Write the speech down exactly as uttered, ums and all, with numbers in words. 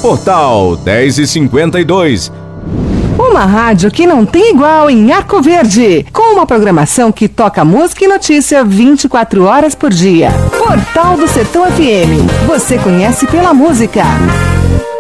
Portal dez e cinquenta e dois. Uma rádio que não tem igual em Arco Verde, com uma programação que toca música e notícia vinte e quatro horas por dia. Portal do Sertão F M. Você conhece pela música.